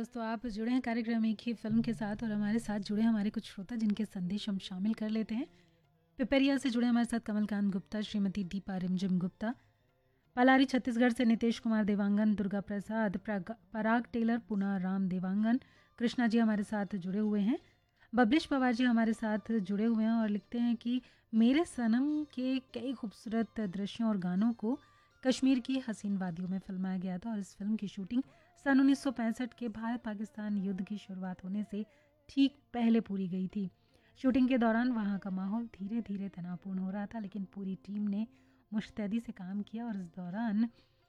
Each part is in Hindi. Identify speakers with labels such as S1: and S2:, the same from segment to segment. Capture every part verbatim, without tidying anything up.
S1: दोस्तों, आप जुड़े हैं कार्यक्रम एक ही फ़िल्म के साथ और हमारे साथ जुड़े हैं हमारे कुछ श्रोता जिनके संदेश हम शामिल कर लेते हैं। पिपरिया से जुड़े हमारे साथ कमलकांत गुप्ता, श्रीमती दीपा रिमझिम गुप्ता, पलारी छत्तीसगढ़ से नितेश कुमार देवांगन, दुर्गा प्रसाद, प्राग- पराग टेलर, पुना राम देवांगन, कृष्णा जी हमारे साथ जुड़े हुए हैं, बबलिश पवार जी हमारे साथ जुड़े हुए हैं और लिखते हैं कि मेरे सनम के कई खूबसूरत दृश्यों और गानों को कश्मीर की हसीन वादियों में फिल्माया गया था और इस फिल्म की शूटिंग सन उन्नीस सौ पैंसठ के भारत पाकिस्तान युद्ध की शुरुआत होने से ठीक पहले पूरी गई थी। शूटिंग के दौरान वहाँ का माहौल धीरे धीरे तनावपूर्ण हो रहा था, लेकिन पूरी टीम ने मुस्तैदी से काम किया और इस दौरान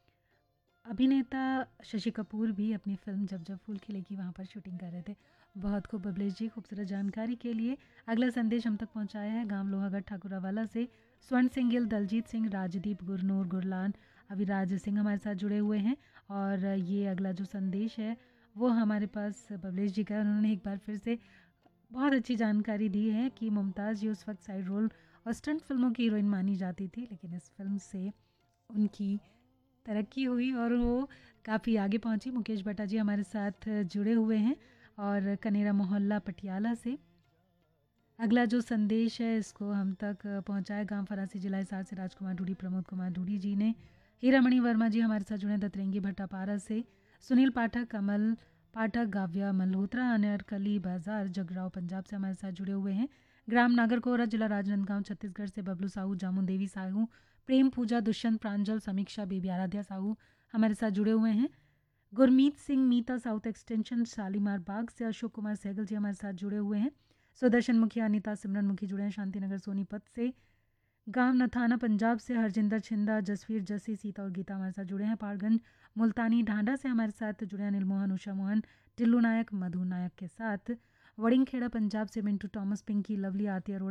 S1: अभिनेता शशि कपूर भी अपनी फिल्म जब जब फूल खिलेगी वहाँ पर शूटिंग कर रहे थे। बहुत खूब बबलेश जी, खूबसूरत जानकारी के लिए। अगला संदेश हम तक पहुँचाया है गांव लोहागढ़ ठाकुरावाला से स्वर्ण सिंह गिल, दलजीत सिंह, राजदीप, गुरनूर, गुरलान, अविराज सिंह हमारे साथ जुड़े हुए हैं। और ये अगला जो संदेश है वो हमारे पास बबलेश जी का है। उन्होंने एक बार फिर से बहुत अच्छी जानकारी दी है कि मुमताज़ जी उस वक्त साइड रोल और स्टंट फिल्मों की हीरोइन मानी जाती थी, लेकिन इस फिल्म से उनकी तरक्की हुई और वो काफ़ी आगे पहुंची। मुकेश भट्टा जी हमारे साथ जुड़े हुए हैं और कनेरा मोहल्ला पटियाला से। अगला जो संदेश है इसको हम तक पहुंचाए गांव फरासी जिला हिसार से राजकुमार ढूडी, प्रमोद कुमार ढूडी जी ने। हीरामणि वर्मा जी हमारे साथ जुड़े दतरेंगी भट्टापारा से। सुनील पाठक, कमल पाठक, गाव्या मल्होत्रा, अनरकली बाजार, जगराव पंजाब से हमारे साथ जुड़े हुए हैं। ग्राम नागरकोरा, जिला राजनांदगांव, छत्तीसगढ़ से बबलू साहू, जामुन देवी साहू, प्रेम पूजा, दुष्यंत प्रांजल, समीक्षा, बेबी आराध्या साहू हमारे साथ जुड़े हुए हैं। गुरमीत सिंह मीता, साउथ एक्सटेंशन शालीमार बाग से। अशोक कुमार सहगल जी हमारे साथ जुड़े हुए हैं। सुदर्शन मुखिया, अनिता सिमरन मुखी जुड़े हैं शांतिनगर सोनीपत से। गांव नथाना पंजाब से हरजिंदर छिंदा, जसवीर जसी, सीता और गीता हमारे साथ जुड़े हैं। पाड़गंज मुल्तानी ढांडा से हमारे साथ जुड़े हैं अनिल मोहन, उषा मोहन, टिल्लू नायक, मधु नायक के साथ। वड़िंगखेड़ा पंजाब से मिंटू टॉमस, पिंकी, लवली, आरती अरोड़ा